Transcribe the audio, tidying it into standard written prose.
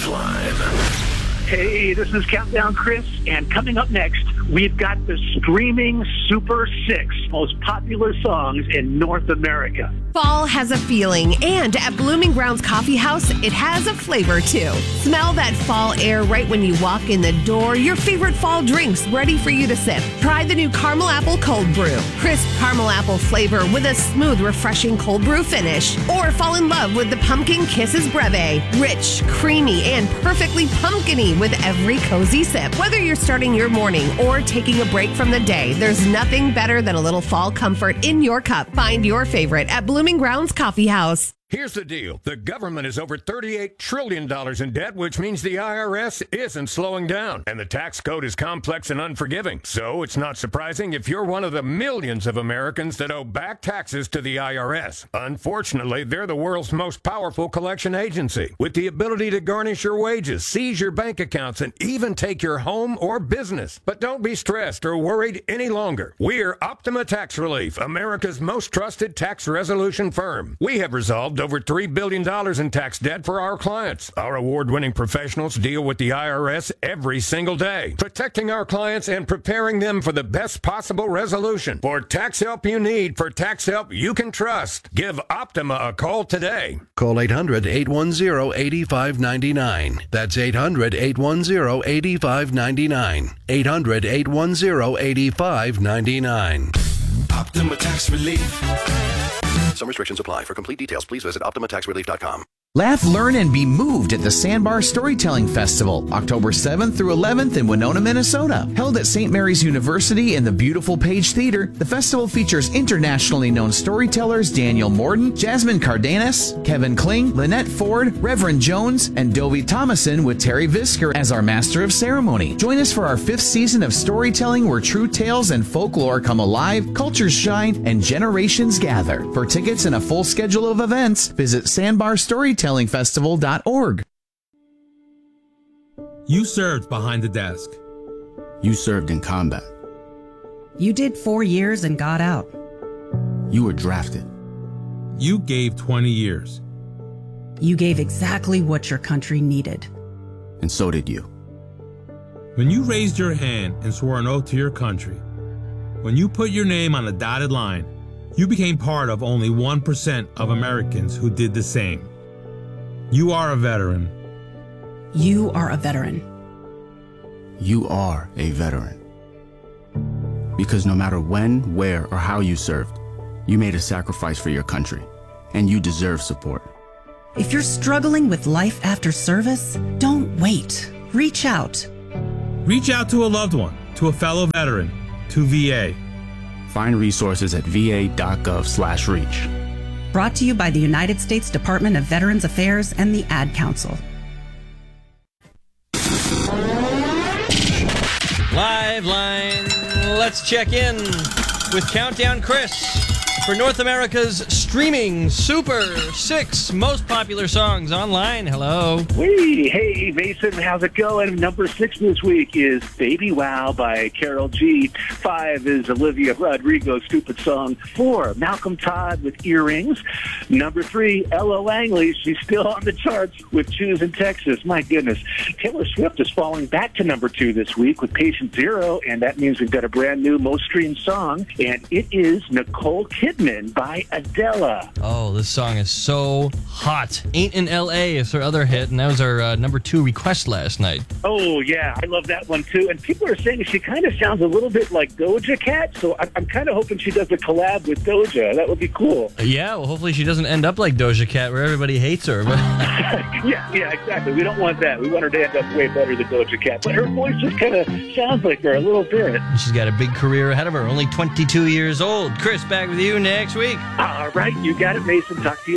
Live. Hey, this is Countdown Chris, and coming up next, we've got the streaming Super 6 most popular songs in North America. Fall has a feeling, and at Blooming Grounds Coffee House, it has a flavor too. Smell that fall air right when you walk in the door. Your favorite fall drinks ready for you to sip. Try the new Caramel Apple Cold Brew. Crisp caramel apple flavor with a smooth, refreshing cold brew finish. Or fall in love with the Pumpkin Kisses Breve. Rich, creamy, and perfectly pumpkin-y with every cozy sip. Whether you're starting your morning or taking a break from the day, there's nothing better than a little fall comfort in your cup. Find your favorite at Blooming Grounds Coffee House. Here's the deal. The government is over $38 trillion in debt, which means the IRS isn't slowing down. And the tax code is complex and unforgiving. So it's not surprising if you're one of the millions of Americans that owe back taxes to the IRS. Unfortunately, they're the world's most powerful collection agency, with the ability to garnish your wages, seize your bank accounts, and even take your home or business. But don't be stressed or worried any longer. We're Optima Tax Relief, America's most trusted tax resolution firm. We have resolved over $3 billion in tax debt for our clients. Our award-winning professionals deal with the IRS every single day, protecting our clients and preparing them for the best possible resolution. For tax help you need, for tax help you can trust, give Optima a call today. Call 800-810-8599. That's 800-810-8599. 800-810-8599. Optima Tax Relief. Some restrictions apply. For complete details, please visit OptimaTaxRelief.com. Laugh, learn, and be moved at the Sandbar Storytelling Festival, October 7th through 11th in Winona, Minnesota. Held at St. Mary's University in the beautiful Page Theater, the festival features internationally known storytellers Daniel Morden, Jasmine Cardenas, Kevin Kling, Lynette Ford, Reverend Jones, and Dovie Thomason with Terry Visker as our Master of Ceremony. Join us for our 5th season of storytelling where true tales and folklore come alive, cultures shine, and generations gather. For tickets and a full schedule of events, visit SandbarStorytellingFestival.org. You served behind the desk. You served in combat. You did 4 years and got out. You were drafted. You gave 20 years. You gave exactly what your country needed. And so did you. When you raised your hand and swore an oath to your country, when you put your name on a dotted line, you became part of only 1% of Americans who did the same. You are a veteran. You are a veteran. You are a veteran. Because no matter when, where, or how you served, you made a sacrifice for your country, and you deserve support. If you're struggling with life after service, don't wait. Reach out. Reach out to a loved one, to a fellow veteran, to VA. Find resources at va.gov/reach. Brought to you by the United States Department of Veterans Affairs and the Ad Council. Live line. Let's check in with Countdown Chris for North America's streaming Super 6 most popular songs online. Hello. Hey, Mason, how's it going? Number 6 this week is Baby Wow by Karol G. 5 is Olivia Rodrigo's Stupid Song. 4, Malcolm Todd with Earrings. Number 3, Ella Langley. She's still on the charts with Choosing Texas. My goodness. Taylor Swift is falling back to number 2 this week with Patient Zero, and that means we've got a brand new most streamed song, and it is Nicole Kidman by Adele. Oh, this song is so hot. Ain't in L.A. is her other hit, and that was our number 2 request last night. Oh, yeah, I love that one, too. And people are saying she kind of sounds a little bit like Doja Cat, so I'm kind of hoping she does a collab with Doja. That would be cool. Yeah, well, hopefully she doesn't end up like Doja Cat, where everybody hates her. yeah, exactly. We don't want that. We want her to end up way better than Doja Cat. But her voice just kind of sounds like her a little bit. She's got a big career ahead of her, only 22 years old. Chris, back with you next week. All right, you got it, Mason. Talk to you